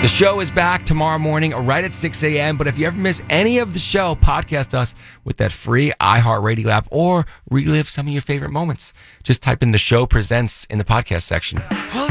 The show is back tomorrow morning right at 6 a.m. But if you ever miss any of the show, podcast us with that free iHeartRadio app or relive some of your favorite moments. Just type in The Show Presents in the podcast section.